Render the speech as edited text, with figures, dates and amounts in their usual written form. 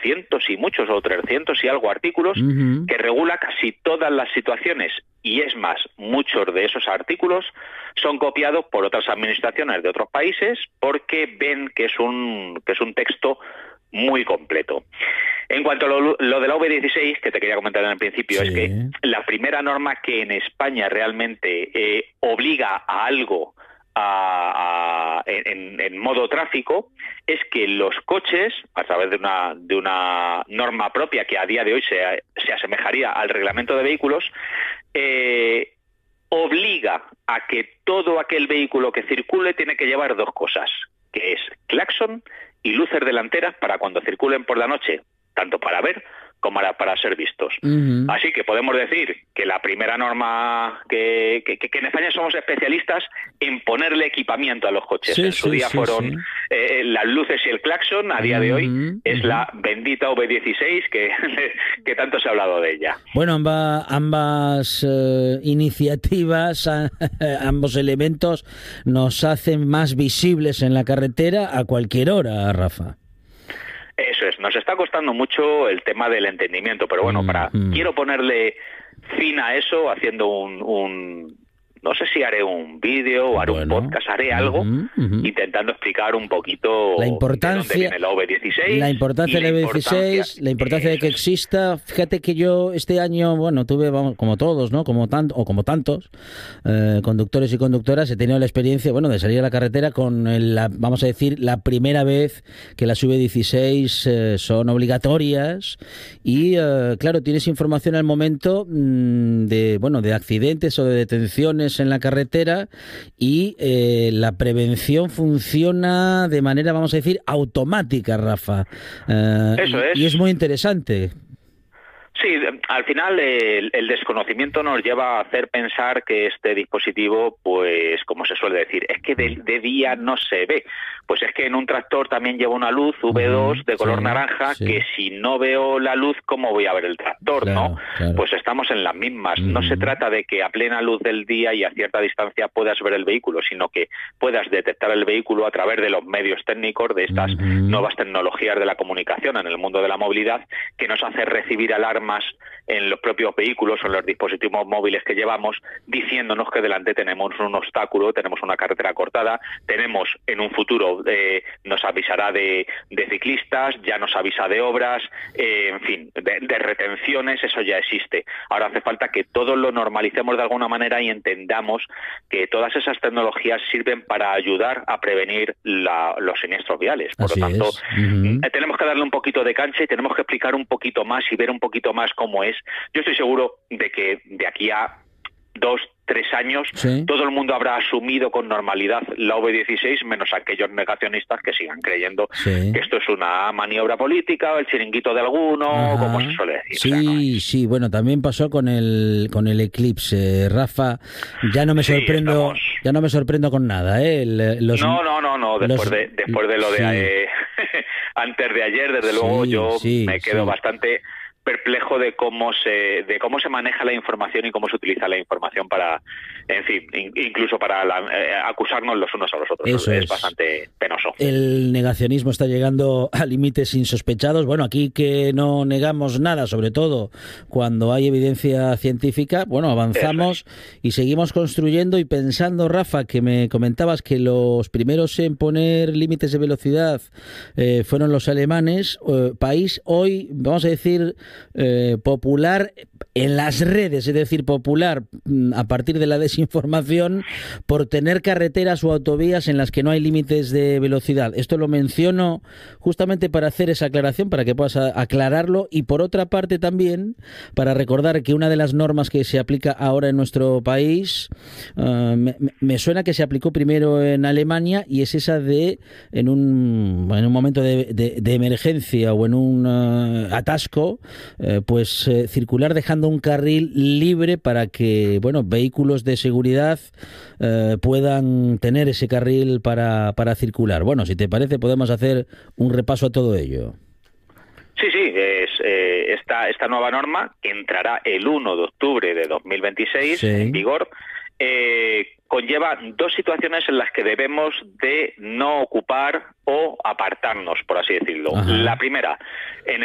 200 y muchos o 300 y algo artículos que regula casi todas las situaciones, y es más, muchos de esos artículos son copiados por otras administraciones de otros países porque ven que es un texto muy completo. En cuanto a lo de la V16, que te quería comentar en el principio, es que la primera norma que en España realmente obliga a algo en modo tráfico es que los coches, a través de una norma propia que a día de hoy se asemejaría al reglamento de vehículos, obliga a que todo aquel vehículo que circule tiene que llevar dos cosas, que es claxon y luces delanteras para cuando circulen por la noche, tanto para ver como para ser vistos. Así que podemos decir que la primera norma que en España somos especialistas en ponerle equipamiento a los coches. En su día fueron las luces y el claxon, a día de hoy es la bendita V16 que tanto se ha hablado de ella. Bueno, ambas iniciativas, ambos elementos nos hacen más visibles en la carretera a cualquier hora, Rafa. Eso es, nos está costando mucho el tema del entendimiento, pero bueno, quiero ponerle fin a eso haciendo no sé si haré un vídeo o haré un podcast, haré algo intentando explicar un poquito la importancia, de dónde viene la V16. La importancia de la V16, la importancia de que exista. Fíjate que yo este año, tuve, como todos, ¿no? Como tantos conductores y conductoras, he tenido la experiencia, de salir a la carretera con vamos a decir, la primera vez que las V16 son obligatorias y, claro, tienes información al momento de accidentes o de detenciones en la carretera y la prevención funciona de manera, vamos a decir, automática, Rafa. Eso es. Y es muy interesante. Sí, al final el desconocimiento nos lleva a hacer pensar que este dispositivo, pues como se suele decir, es que de día no se ve. Pues es que en un tractor también lleva una luz V2 de color naranja, que si no veo la luz, ¿cómo voy a ver el tractor? Claro, ¿no? Claro. Pues estamos en las mismas. No se trata de que a plena luz del día y a cierta distancia puedas ver el vehículo, sino que puedas detectar el vehículo a través de los medios técnicos, de estas nuevas tecnologías de la comunicación en el mundo de la movilidad, que nos hace recibir alarmas en los propios vehículos o en los dispositivos móviles que llevamos, diciéndonos que delante tenemos un obstáculo, tenemos una carretera cortada, tenemos en un futuro, nos avisará de ciclistas, ya nos avisa de obras, en fin, de retenciones, eso ya existe. Ahora hace falta que todos lo normalicemos de alguna manera y entendamos que todas esas tecnologías sirven para ayudar a prevenir los siniestros viales. Por lo tanto, tenemos que darle un poquito de cancha y tenemos que explicar un poquito más y ver un poquito más cómo es. Yo estoy seguro de que de aquí a 2-3 años todo el mundo habrá asumido con normalidad la V16, menos aquellos negacionistas que sigan creyendo que esto es una maniobra política o el chiringuito de alguno, como se suele decir. Sí, bueno, también pasó con el Eclipse, Rafa. Ya no me sorprendo con nada, No, después de lo de antes de ayer, desde luego yo me quedo bastante perplejo de cómo se maneja la información y cómo se utiliza la información para, en fin, incluso para acusarnos los unos a los otros. Eso es bastante penoso. El negacionismo está llegando a límites insospechados. Bueno, aquí que no negamos nada, sobre todo cuando hay evidencia científica, avanzamos y seguimos construyendo y pensando, Rafa, que me comentabas que los primeros en poner límites de velocidad fueron los alemanes, país hoy, vamos a decir, popular en las redes, es decir, popular a partir de la desinformación por tener carreteras o autovías en las que no hay límites de velocidad. Esto lo menciono justamente para hacer esa aclaración, para que puedas aclararlo, y por otra parte también para recordar que una de las normas que se aplica ahora en nuestro país, me suena que se aplicó primero en Alemania, y es esa de en un momento de emergencia o en un atasco, circular dejando un carril libre para que vehículos de seguridad puedan tener ese carril para circular. Si te parece, podemos hacer un repaso a todo ello. Sí, es esta nueva norma que entrará el 1 de octubre de 2026 en vigor. Conlleva dos situaciones en las que debemos de no ocupar o apartarnos, por así decirlo. La primera, en